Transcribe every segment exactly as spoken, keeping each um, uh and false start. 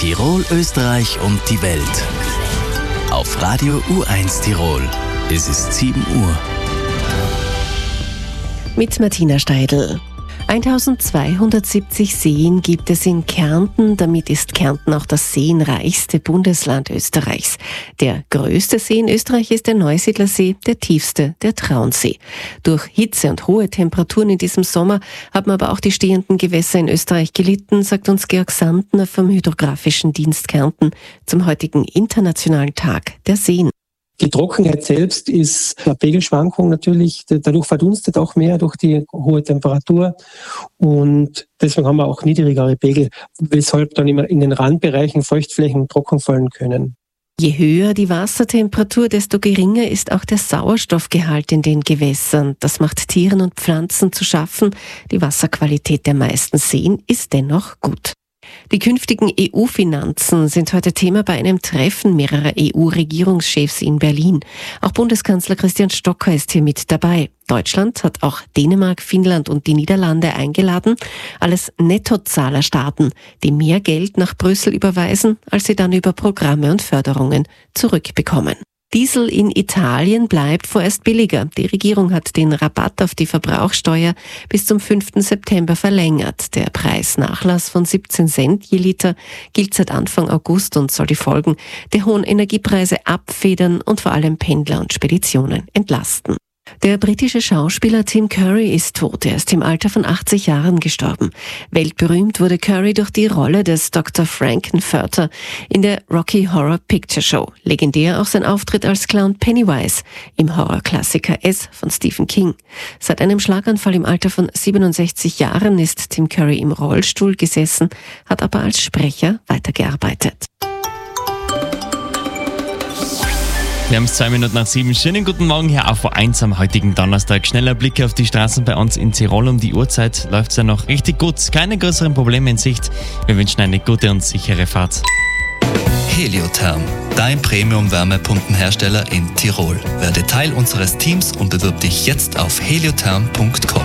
Tirol, Österreich und die Welt. Auf Radio U eins Tirol. Es ist sieben Uhr. Mit Martina Steidl. eintausendzweihundertsiebzig Seen gibt es in Kärnten. Damit ist Kärnten auch das seenreichste Bundesland Österreichs. Der größte See in Österreich ist der Neusiedlersee, der tiefste der Traunsee. Durch Hitze und hohe Temperaturen in diesem Sommer haben aber auch die stehenden Gewässer in Österreich gelitten, sagt uns Georg Sandner vom Hydrographischen Dienst Kärnten zum heutigen Internationalen Tag der Seen. Die Trockenheit selbst ist eine Pegelschwankung natürlich, dadurch verdunstet auch mehr durch die hohe Temperatur und deswegen haben wir auch niedrigere Pegel, weshalb dann immer in den Randbereichen Feuchtflächen trocken fallen können. Je höher die Wassertemperatur, desto geringer ist auch der Sauerstoffgehalt in den Gewässern. Das macht Tieren und Pflanzen zu schaffen. Die Wasserqualität der meisten Seen ist dennoch gut. Die künftigen E U-Finanzen sind heute Thema bei einem Treffen mehrerer E U-Regierungschefs in Berlin. Auch Bundeskanzler Christian Stocker ist hier mit dabei. Deutschland hat auch Dänemark, Finnland und die Niederlande eingeladen, alles Nettozahlerstaaten, die mehr Geld nach Brüssel überweisen, als sie dann über Programme und Förderungen zurückbekommen. Diesel in Italien bleibt vorerst billiger. Die Regierung hat den Rabatt auf die Verbrauchsteuer bis zum fünften September verlängert. Der Preisnachlass von siebzehn Cent je Liter gilt seit Anfang August und soll die Folgen der hohen Energiepreise abfedern und vor allem Pendler und Speditionen entlasten. Der britische Schauspieler Tim Curry ist tot. Er ist im Alter von achtzig Jahren gestorben. Weltberühmt wurde Curry durch die Rolle des Doktor Frankenfurter in der Rocky Horror Picture Show. Legendär auch sein Auftritt als Clown Pennywise im Horrorklassiker S von Stephen King. Seit einem Schlaganfall im Alter von siebenundsechzig Jahren ist Tim Curry im Rollstuhl gesessen, hat aber als Sprecher weitergearbeitet. Wir haben es zwei Minuten nach sieben. Schönen guten Morgen hier auf U eins am heutigen Donnerstag. Schneller Blick auf die Straßen bei uns in Tirol. Um die Uhrzeit läuft es ja noch richtig gut. Keine größeren Probleme in Sicht. Wir wünschen eine gute und sichere Fahrt. Heliotherm, dein Premium-Wärmepumpenhersteller in Tirol. Werde Teil unseres Teams und bewirb dich jetzt auf heliotherm punkt com.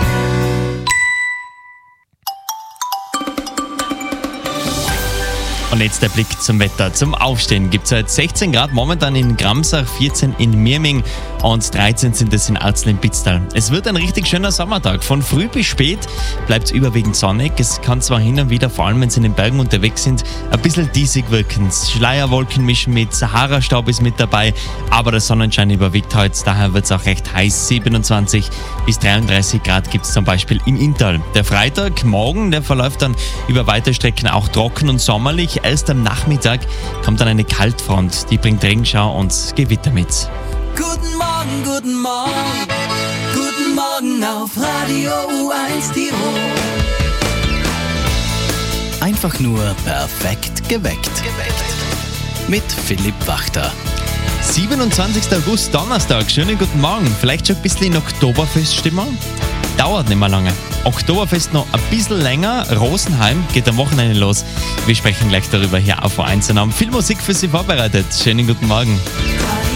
Und jetzt der Blick zum Wetter. Zum Aufstehen gibt es heute sechzehn Grad momentan in Gramsach, vierzehn in Mirming und dreizehn sind es in Arzlen-Pitztal. Es wird ein richtig schöner Sommertag. Von früh bis spät bleibt es überwiegend sonnig. Es kann zwar hin und wieder, vor allem wenn Sie in den Bergen unterwegs sind, ein bisschen diesig wirken. Schleierwolken mischen mit, Sahara-Staub ist mit dabei, aber der Sonnenschein überwiegt heute. Daher wird es auch recht heiß. siebenundzwanzig bis dreiunddreißig Grad gibt es zum Beispiel im Inntal. Der Freitag, morgen, der verläuft dann über weite Strecken auch trocken und sommerlich. Erst am Nachmittag kommt dann eine Kaltfront, die bringt Regenschau und Gewitter mit. Guten Morgen, guten Morgen, guten Morgen auf Radio U eins Tirol. Einfach nur perfekt geweckt. Mit Philipp Wachter. siebenundzwanzigster August, Donnerstag. Schönen guten Morgen. Vielleicht schon ein bisschen in Oktoberfeststimmung? Dauert nicht mehr lange. Oktoberfest noch ein bisschen länger. Rosenheim geht am Wochenende los. Wir sprechen gleich darüber hier auf U eins und haben viel Musik für Sie vorbereitet. Schönen guten Morgen.